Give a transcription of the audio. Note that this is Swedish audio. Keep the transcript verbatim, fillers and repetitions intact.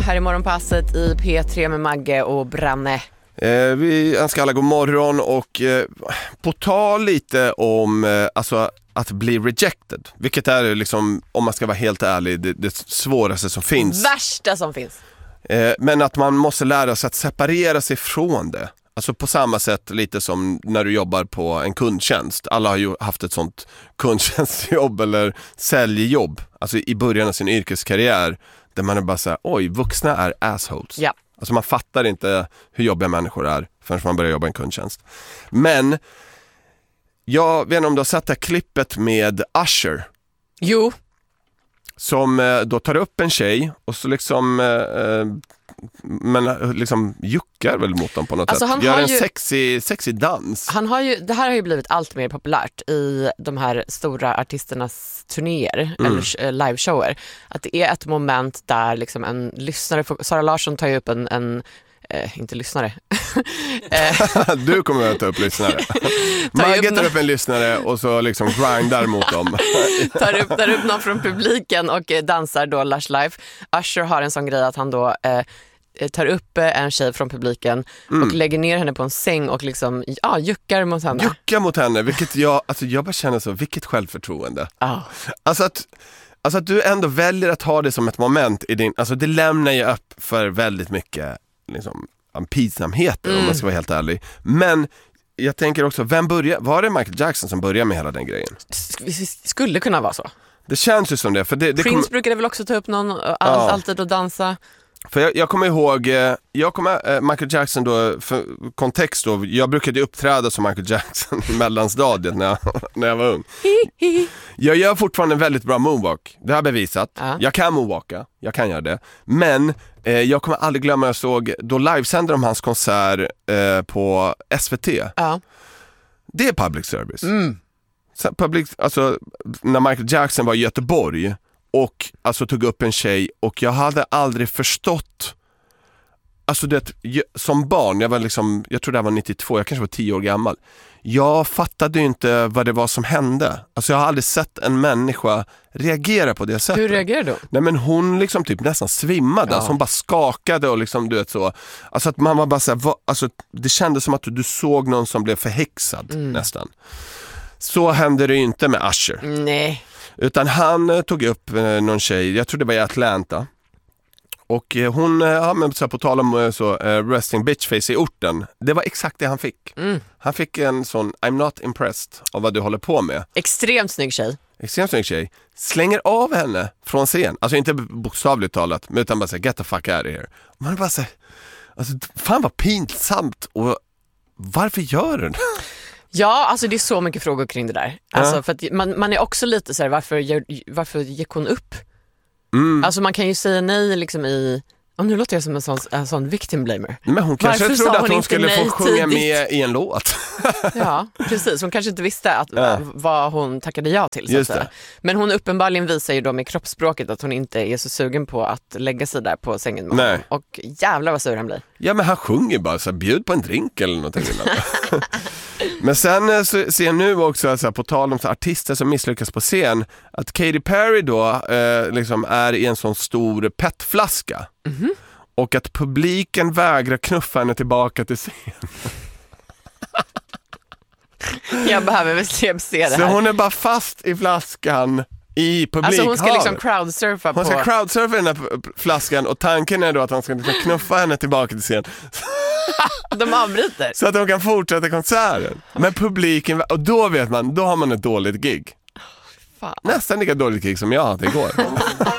här i Morgonpasset i P tre med Magge och Branne. Eh, vi önskar alla god morgon och eh, på tal lite om eh, alltså att bli rejected, vilket är liksom, om man ska vara helt ärlig, det, det svåraste som finns. Värsta som finns. Eh, men att man måste lära sig att separera sig från det. Alltså på samma sätt lite som när du jobbar på en kundtjänst. Alla har ju haft ett sånt kundtjänstjobb eller säljjobb. Alltså i början av sin yrkeskarriär där man är bara så här, oj, vuxna är assholes. Ja. Alltså man fattar inte hur jobbiga människor är förrän man börjar jobba i en kundtjänst. Men jag vet inte om du har sett det här klippet med Usher. Jo. Som eh, då tar upp en tjej och så liksom eh, men liksom juckar väl mot dem på något alltså sätt. Han Gör har en ju, sexy, sexy dans. Han har ju, det här har ju blivit allt mer populärt i de här stora artisternas turnéer mm. eller liveshower. Att det är ett moment där liksom en lyssnare, får, Sara Larsson tar ju upp en, en Eh, inte lyssnare. Du kommer att ta upp lyssnare. Magge tar upp en lyssnare och så liksom grindar mot dem. tar, upp, tar upp någon från publiken och eh, dansar då Lush Life. Usher har en sån grej att han då eh, tar upp eh, en tjej från publiken mm. och lägger ner henne på en säng och liksom ja, juckar mot henne. Juckar mot henne, vilket jag, alltså jag bara känner så, vilket självförtroende. Oh. Alltså att Alltså att du ändå väljer att ha det som ett moment i din, alltså det lämnar ju upp för väldigt mycket liksom pinsamheter mm. om man ska vara helt ärlig. Men jag tänker också, vem börjar, var det Michael Jackson som började med hela den grejen? Skulle kunna vara så. Det känns ju som det, för det, det Prince kom... brukade väl också ta upp någon all, ja. alltid att dansa. För jag, jag kommer ihåg, jag kommer, Michael Jackson då, för kontext då, jag brukade uppträda som Michael Jackson i mellanstadiet när jag, när jag var ung. Jag gör fortfarande en väldigt bra moonwalk, det har jag bevisat. Ja. Jag kan moonwalka, jag kan göra det. Men eh, jag kommer aldrig glömma, jag såg, då livesände de hans konsert eh, på S V T. Ja. Det är public service. Mm. Så public, alltså, när Michael Jackson var i Göteborg och alltså tog upp en tjej och jag hade aldrig förstått, alltså det, som barn, jag var liksom, jag tror det var nittiotvå, jag kanske var tio år gammal. Jag fattade ju inte vad det var som hände. Alltså jag har aldrig sett en människa reagera på det sättet. Hur reagerade du? Nej men hon liksom typ nästan svimmade, ja. Alltså hon bara skakade och liksom du vet så. Alltså att man var bara så här, vad, alltså det kändes som att du, du såg någon som blev förhäxad mm. nästan. Så hände det ju inte med Usher. Nej. Utan han eh, tog upp eh, någon tjej, jag tror det var i Atlanta. Och eh, hon, eh, ja men så här, på tal om eh, så, eh, resting bitchface i orten. Det var exakt det han fick. Mm. Han fick en sån, I'm not impressed av vad du håller på med. Extremt snygg tjej. Extremt snygg tjej. Slänger av henne från scen. Alltså inte bokstavligt talat, men utan bara säga get the fuck out of here. Man bara säger, alltså fan vad pinsamt. Och varför gör den? Ja, alltså det är så mycket frågor kring det där. Alltså, ja. För att man, man är också lite så här, varför, varför gick hon upp? Mm. Alltså man kan ju säga nej liksom i... Och nu låter jag som en sån, en sån victim blamer. Men hon kanske varför trodde hon att hon skulle få sjunga tidigt? med i en låt. Ja, precis. Hon kanske inte visste att, ja. vad hon tackade ja till. Så att säga. Men hon uppenbarligen visar ju då med kroppsspråket att hon inte är så sugen på att lägga sig där på sängen med honom. Och jävlar vad sur han blir. Ja, men han sjunger bara så här, bjud på en drink eller någonting. Men sen så ser jag nu också så här, på tal om så artister som misslyckas på scen, att Katy Perry då eh, liksom är i en sån stor petflaska. Mm-hmm. Och att publiken vägrar knuffa henne tillbaka till scen. Jag behöver väl se, se det här. Så hon är bara fast i flaskan i publik. Alltså hon ska liksom crowdsurfa på... Hon ska crowdsurfa den här flaskan och tanken är då att han ska liksom knuffa henne tillbaka till scen. De avbryter. Så att de kan fortsätta konserten. Men publiken, och då vet man, då har man ett dåligt gig. Fan. Nästan lika dåligt gig som jag hade igår.